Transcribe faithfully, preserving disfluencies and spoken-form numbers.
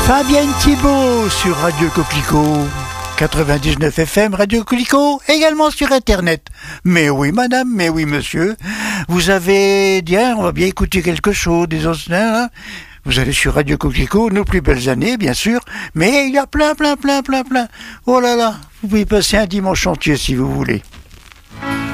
Fabienne Thibault sur Radio Coquelicot. quatre-vingt-dix-neuf F M, Radio Coquelicot, également sur Internet. Mais oui, madame, mais oui, monsieur. Vous avez dit, hein, on va bien écouter quelque chose, des anciens, hein. Vous allez sur Radio Coquelicot, nos plus belles années, bien sûr. Mais il y a plein, plein, plein, plein, plein. Oh là là, vous pouvez passer un dimanche entier si vous voulez.